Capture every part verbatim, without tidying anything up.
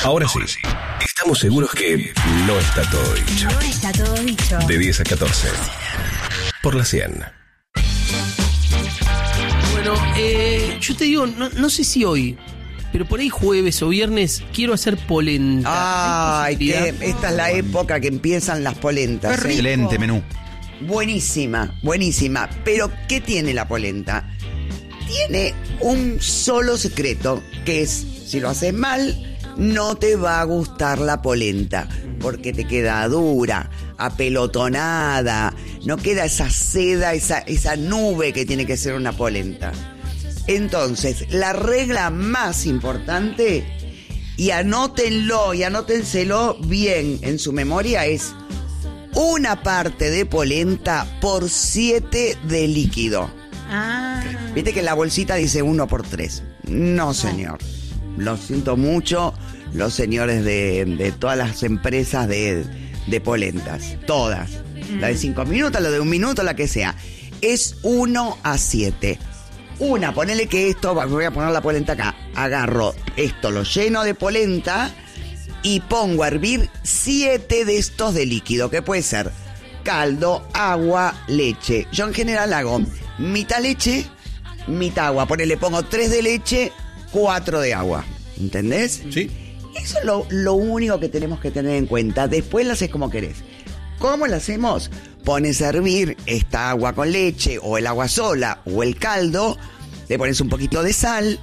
Ahora sí, estamos seguros que no está todo dicho. No está todo dicho. De diez a catorce. Por la cien. Bueno, eh, yo te digo, no, no sé si hoy, pero por ahí jueves o viernes quiero hacer polenta. Ay, que esta es la época que empiezan las polentas. ¿eh? Excelente menú. Buenísima, buenísima. Pero, ¿qué tiene la polenta? Tiene un solo secreto, que es, si lo haces mal, no te va a gustar la polenta, porque te queda dura, apelotonada, no queda esa seda, esa, esa nube que tiene que ser una polenta. Entonces, la regla más importante, y anótenlo y anótenselo bien en su memoria, es una parte de polenta por siete de líquido. Ah. Viste que la bolsita dice uno por tres. No, señor. Lo siento mucho, los señores de, de todas las empresas de, de polentas. Todas. Mm. La de cinco minutos, la de un minuto, la que sea. Es uno a siete. Una, ponele que esto, voy a poner la polenta acá. Agarro esto, lo lleno de polenta y pongo a hervir siete de estos de líquido, que puede ser caldo, agua, leche. Yo en general hago mitad leche, mitad agua. Ponele, pongo tres de leche, cuatro de agua. ¿Entendés? Sí. Eso es lo, lo único que tenemos que tener en cuenta. Después lo haces como querés. ¿Cómo lo hacemos? Pones a hervir esta agua con leche, o el agua sola, o el caldo. Le pones un poquito de sal,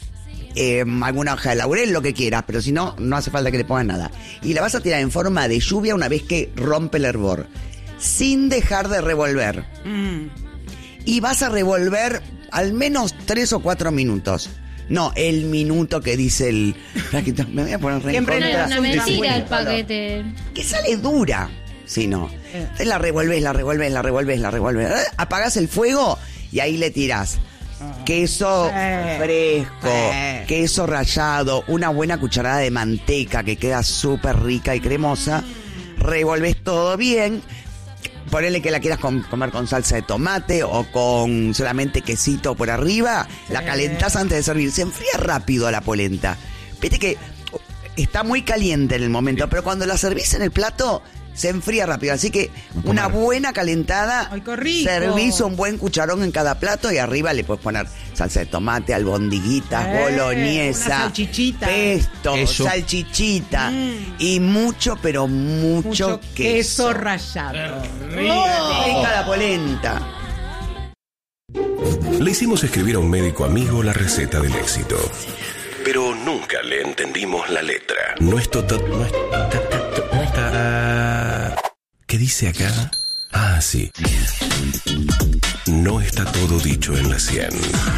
eh, alguna hoja de laurel, lo que quieras, pero si no, no hace falta que le pongas nada. Y la vas a tirar en forma de lluvia una vez que rompe el hervor, sin dejar de revolver. Mm. Y vas a revolver al menos tres o cuatro minutos. No, el minuto que dice el... Me voy a poner re Siempre en no contra. es una mentira el paquete. Que sale dura, si no. Entonces la revuelves, la revuelves, la revuelves, la revuelves. Apagás el fuego y ahí le tirás queso Eh. fresco, Eh. queso rallado, una buena cucharada de manteca que queda súper rica y cremosa. Revolves todo bien. Ponele que la quieras com- comer con salsa de tomate o con solamente quesito por arriba. La calentás antes de servir. Se enfría rápido la polenta. Viste que está muy caliente en el momento, pero cuando la servís en el plato, se enfría rápido. Así que una buena calentada. ¡Ay, qué rico! Servís un buen cucharón en cada plato y arriba le puedes poner salsa de tomate, albondiguitas, Eh, boloñesa, una salchichita. pesto, Queso. salchichita Mm. y mucho, pero mucho, Mucho queso. queso rallado. Rica la polenta. Le hicimos escribir a un médico amigo la receta del éxito, pero nunca le entendimos la letra. No es tota... No es ta- ta- ta- no es ta- ¿Qué dice acá? Ah, sí. No está todo dicho en la cien.